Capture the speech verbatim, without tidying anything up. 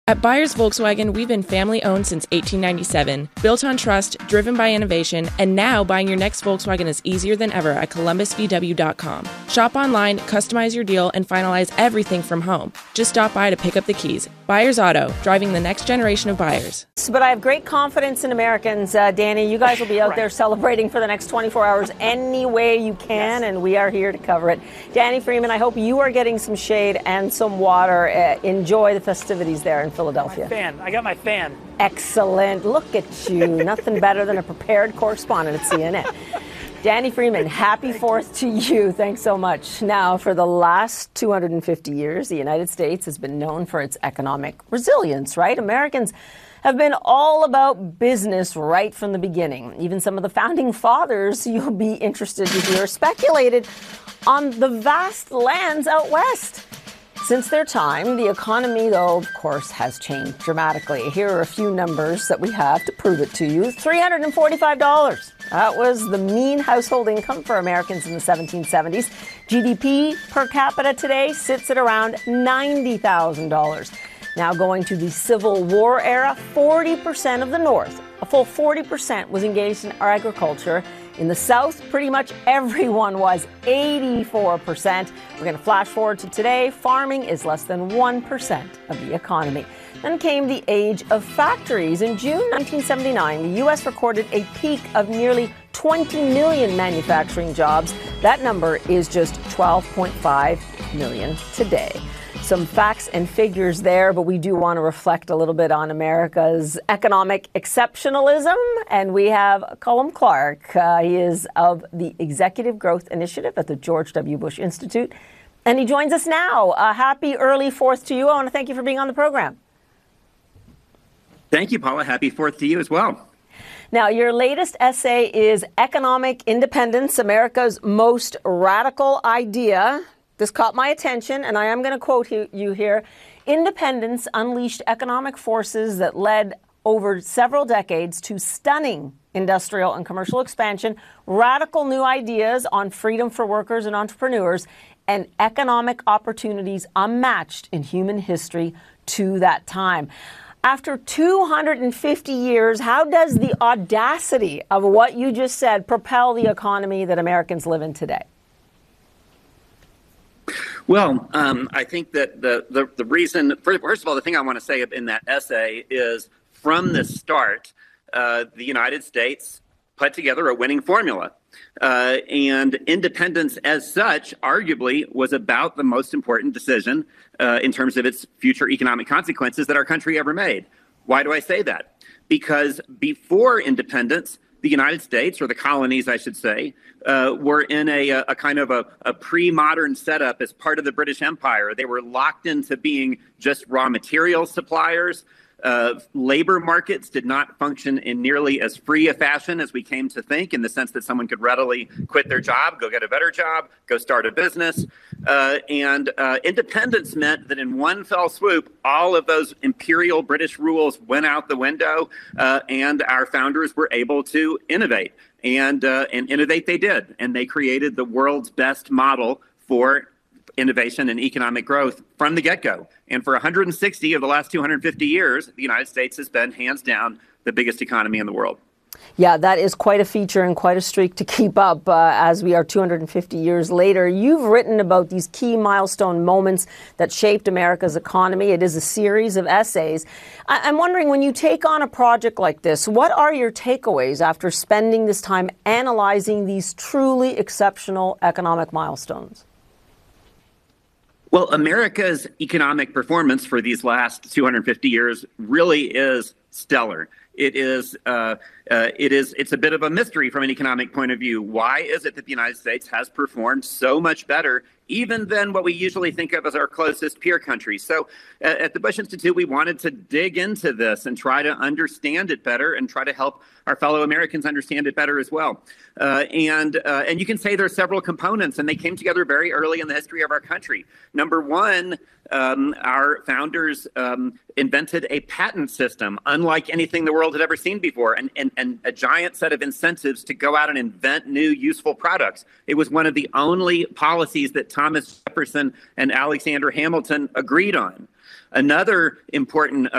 At Byers Volkswagen, we've been family-owned since eighteen ninety-seven, built on trust, driven by innovation, and now buying your next Volkswagen is easier than ever at columbus v w dot com. Shop online, customize your deal, and finalize everything from home. Just stop by to pick up the keys. Byers Auto, driving the next generation of buyers. But I have great confidence in Americans. Uh, Danny, you guys will be out right. there celebrating for the next twenty-four hours any way you can, yes. and we are here to cover it. Danny Freeman, I hope you are getting some shade and some water. Uh, enjoy the festivities there in Philadelphia. My fan. I got my fan. Excellent. Look at you. Nothing better than a prepared correspondent at C N N. Danny Freeman, happy fourth to you. Thanks so much. Now, for the last two hundred fifty years, the United States has been known for its economic resilience, right? Americans have been all about business right from the beginning. Even some of the founding fathers, you'll be interested to hear, speculated on the vast lands out west. Since their time, the economy, though, of course, has changed dramatically. Here are a few numbers that we have to prove it to you. three hundred forty-five dollars. That was the mean household income for Americans in the seventeen seventies. G D P per capita today sits at around ninety thousand dollars. Now going to the Civil War era, forty percent of the North, a full forty percent was engaged in agriculture. In the South, pretty much everyone was, eighty-four percent. We're going to flash forward to today. Farming is less than one percent of the economy. Then came the age of factories. In June nineteen seventy-nine, the U S recorded a peak of nearly twenty million manufacturing jobs. That number is just twelve point five million today. Some facts and figures there, but we do want to reflect a little bit on America's economic exceptionalism. And we have Colm Clark. Uh, he is of the Executive Growth Initiative at the George W. Bush Institute. And he joins us now. Uh, happy early fourth to you. I want to thank you for being on the program. Thank you, Paula. Happy fourth to you as well. Now, your latest essay is Economic Independence, America's Most Radical Idea. This caught my attention, and I am going to quote you here. Independence unleashed economic forces that led over several decades to stunning industrial and commercial expansion, radical new ideas on freedom for workers and entrepreneurs, and economic opportunities unmatched in human history to that time. After two hundred fifty years, how does the audacity of what you just said propel the economy that Americans live in today? Well, um, I think that the, the, the reason, first of all, the thing I want to say in that essay is from the start, uh, the United States put together a winning formula. Uh, and independence as such, arguably, was about the most important decision uh, in terms of its future economic consequences that our country ever made. Why do I say that? Because before independence, the United States, or the colonies, I should say, uh, were in a, a kind of a, a pre-modern setup as part of the British Empire. They were locked into being just raw material suppliers. Uh, labor markets did not function in nearly as free a fashion as we came to think, in the sense that someone could readily quit their job, go get a better job, go start a business. Uh, and uh, independence meant that in one fell swoop, all of those imperial British rules went out the window, uh, and our founders were able to innovate. And, uh, and innovate they did. And they created the world's best model for innovation and economic growth from the get-go. And for one hundred sixty of the last two hundred fifty years, the United States has been hands down the biggest economy in the world. Yeah, that is quite a feature and quite a streak to keep up uh, as we are two hundred fifty years later. You've written about these key milestone moments that shaped America's economy. It is a series of essays. I- I'm wondering, when you take on a project like this, what are your takeaways after spending this time analyzing these truly exceptional economic milestones? Well, America's economic performance for these last two hundred fifty years really is stellar. It is, uh, uh, it is, it's a bit of a mystery from an economic point of view. Why is it that the United States has performed so much better, even than what we usually think of as our closest peer countries? So uh, at the Bush Institute, we wanted to dig into this and try to understand it better and try to help our fellow Americans understand it better as well. Uh, and uh, and you can say there are several components, and they came together very early in the history of our country. Number one, um, our founders um, invented a patent system unlike anything the world had ever seen before, and, and, and a giant set of incentives to go out and invent new useful products. It was one of the only policies that Thomas Jefferson and Alexander Hamilton agreed on. Another important